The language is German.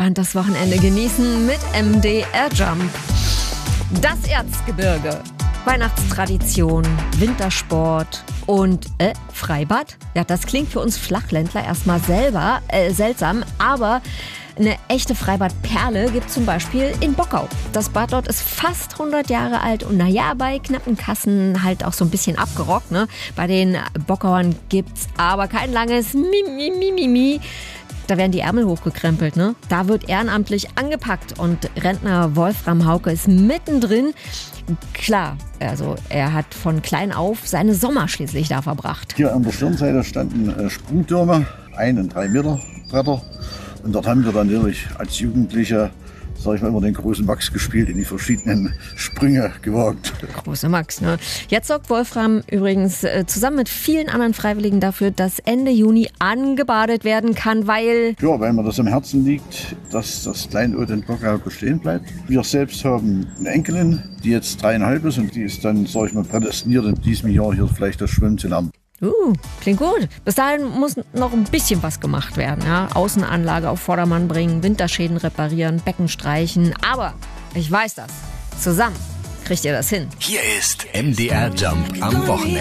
entspannt das Wochenende genießen mit MDR Jump. Das Erzgebirge, Weihnachtstradition, Wintersport und Freibad? Ja, das klingt für uns Flachländler erstmal seltsam, aber eine echte Freibadperle gibt es zum Beispiel in Bockau. Das Bad dort ist fast 100 Jahre alt und naja, bei knappen Kassen halt auch so ein bisschen abgerockt. Ne? Bei den Bockauern gibt's aber kein langes Mimimi. Da werden die Ärmel hochgekrempelt. Ne? Da wird ehrenamtlich angepackt und Rentner Wolfram Hauke ist mittendrin. Klar, also er hat von klein auf seine Sommer schließlich da verbracht. Hier an der Stirnseite standen Sprungtürme, 1 und 3 Meter Bretter. Und dort haben wir dann natürlich als Jugendliche, sag ich mal, immer den großen Max gespielt, in die verschiedenen Sprünge gewagt. Große Max, ne? Jetzt sorgt Wolfram übrigens zusammen mit vielen anderen Freiwilligen dafür, dass Ende Juni angebadet werden kann, weil... Ja, weil mir das am Herzen liegt, dass das Kleinod in Bockau bestehen bleibt. Wir selbst haben eine Enkelin, die jetzt 3,5 ist und die ist dann, sag ich mal, prädestiniert in diesem Jahr hier vielleicht das Schwimmen zu lernen. Klingt gut. Bis dahin muss noch ein bisschen was gemacht werden. Ja? Außenanlage auf Vordermann bringen, Winterschäden reparieren, Becken streichen. Aber ich weiß das. Zusammen kriegt ihr das hin. Hier ist MDR Jump am Wochenende.